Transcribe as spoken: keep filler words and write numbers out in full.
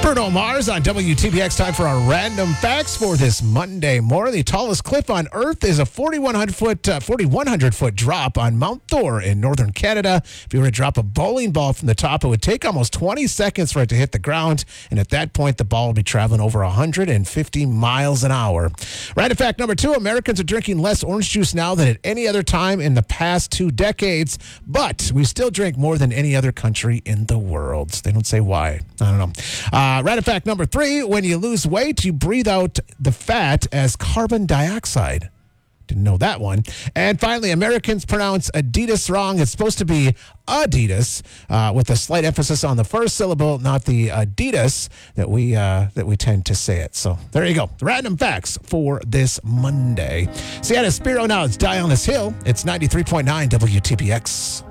Bruno Mars on W T B X. Time for our random facts for this Monday morning. The tallest cliff on Earth is a forty-one hundred foot, uh, forty-one hundred foot drop on Mount Thor in northern Canada. If you were to drop a bowling ball from the top, it would take almost twenty seconds for it to hit the ground. And at that point, the ball would be traveling over one hundred fifty miles an hour. Random fact number two, Americans are drinking less orange juice now than at any other time in the past two decades. But we still drink more than any other country in the world. They don't say why. I don't know. Uh, random fact number three, when you lose weight, you breathe out the fat as carbon dioxide. Didn't know that one. And finally, Americans pronounce Adidas wrong. It's supposed to be Adidas, uh, with a slight emphasis on the first syllable, not the Adidas that we uh, that we tend to say it. So there you go. Random facts for this Monday. Sienna Spiro now. It's Die on This Hill. It's ninety-three point nine W T B X.